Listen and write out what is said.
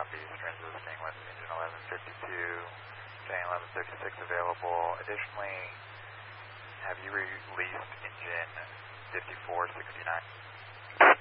Southeast, transiting with engine 1152, getting 1156 available. Additionally, have you released